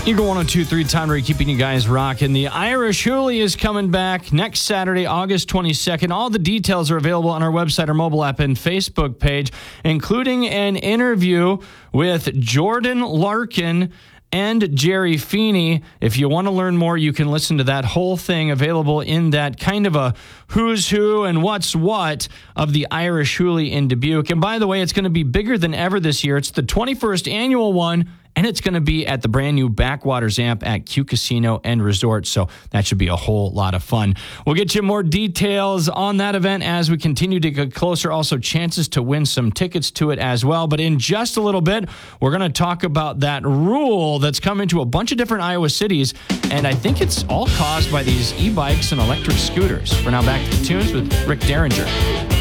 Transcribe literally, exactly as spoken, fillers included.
Eagle one oh two point three Time Rate keeping you guys rocking. The Irish Hoolie is coming back next Saturday, August twenty-second. All the details are available on our website, our mobile app, and Facebook page, including an interview with Jordan Larkin and Jerry Feeney. If you want to learn more, you can listen to that whole thing, available in that kind of a who's who and what's what of the Irish Hoolie in Dubuque. And by the way, it's going to be bigger than ever this year. It's the twenty-first annual one, and it's going to be at the brand new Backwaters Amp at Q Casino and Resort. So that should be a whole lot of fun. We'll get you more details on that event as we continue to get closer. Also, chances to win some tickets to it as well. But in just a little bit, we're going to talk about that rule that's come into a bunch of different Iowa cities. And I think it's all caused by these e-bikes and electric scooters. For now, back to the tunes with Rick Derringer.